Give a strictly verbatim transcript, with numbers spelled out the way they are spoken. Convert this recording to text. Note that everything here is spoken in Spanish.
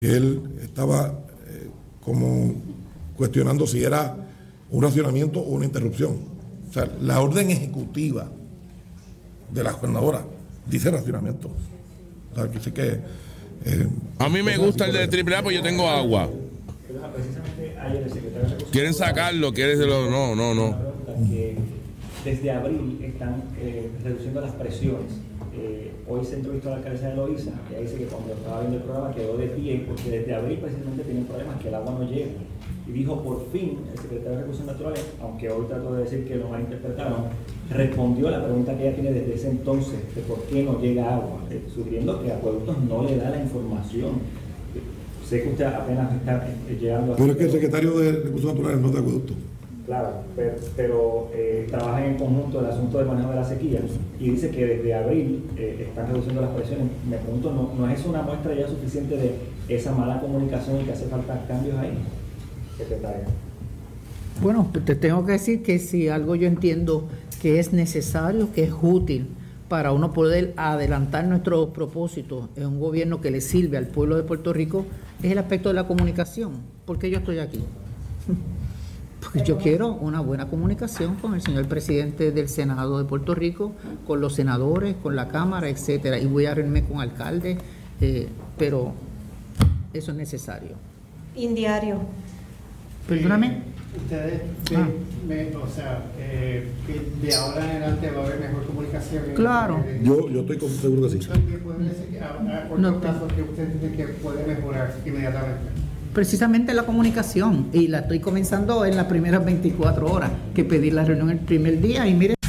Él estaba eh, como cuestionando si era un racionamiento o una interrupción. O sea, la orden ejecutiva de la gobernadora dice racionamiento. O sea, que sí que... Eh, a mí me gusta el de triple A porque yo tengo agua. ¿Quieren sacarlo? ¿Quieren decirlo? No, no, no. Desde abril están eh, reduciendo las presiones. Eh, hoy se entrevistó a la alcaldesa de Loíza, que dice que cuando estaba viendo el programa quedó de pie, porque desde abril precisamente tienen problemas que el agua no llega. Y dijo, por fin, el secretario de Recursos Naturales, aunque hoy trató de decir que lo malinterpretaron, respondió a la pregunta que ella tiene desde ese entonces, de por qué no llega agua, eh, sugiriendo que Acueductos no le da la información. Eh, sé que usted apenas está eh, llegando a... Pero es que el secretario de Recursos Naturales no es de Acueducto. Claro, pero, pero eh, trabaja en conjunto el asunto del manejo de la sequía y dice que desde abril eh, están reduciendo las presiones. Me pregunto, ¿no, ¿no es eso una muestra ya suficiente de esa mala comunicación y que hace falta cambios ahí, secretaria? Bueno, te tengo que decir que si algo yo entiendo que es necesario, que es útil para uno poder adelantar nuestros propósitos en un gobierno que le sirve al pueblo de Puerto Rico, es el aspecto de la comunicación. ¿Por qué yo estoy aquí? Porque yo quiero una buena comunicación con el señor presidente del Senado de Puerto Rico, con los senadores, con la Cámara, etcétera. Y voy a reunirme con alcaldes, eh, pero eso es necesario. Indiario. Perdóname. Eh, ustedes, Ah. me, me, o sea, eh, que de ahora en adelante va a haber mejor comunicación. Claro. En, Yo, yo estoy seguro que sí. ¿Qué pueden decir que a, a corto No, plazo que usted entiende que puede mejorar inmediatamente? Precisamente la comunicación, y la estoy comenzando en las primeras veinticuatro horas, que pedí la reunión el primer día y mire